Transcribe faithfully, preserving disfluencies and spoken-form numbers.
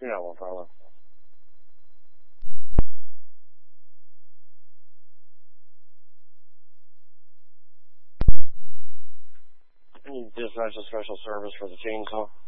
Yeah, well, fella. You dispatch a special service for the chainsaw?